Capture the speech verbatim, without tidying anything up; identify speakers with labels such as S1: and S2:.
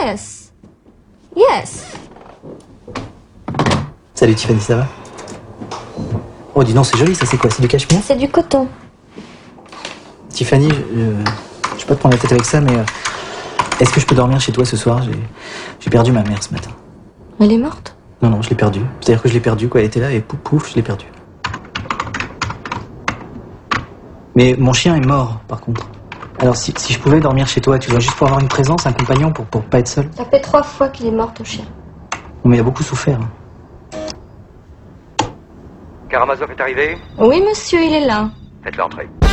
S1: Yes. Yes.
S2: Salut Tiffany, ça va? Oh, dis donc, c'est joli, ça, c'est quoi? C'est du cachemire?
S1: C'est du coton.
S2: Tiffany, je, je, je vais pas te prendre la tête avec ça, mais euh, est-ce que je peux dormir chez toi ce soir? J'ai, j'ai perdu ma mère ce matin.
S1: Elle est morte?
S2: Non, non, je l'ai perdue. C'est-à-dire que je l'ai perdue, quoi. Elle était là et pouf, pouf, je l'ai perdue. Mais mon chien est mort, par contre. Alors, si, si je pouvais dormir chez toi, tu vois, juste pour avoir une présence, un compagnon, pour, pour pas être seul.
S1: Ça fait trois fois qu'il est mort, ton chien.
S2: Mais il a beaucoup souffert. Hein.
S3: Karamazov est arrivé?
S1: Oui, monsieur, il est là.
S3: Faites l'entrée.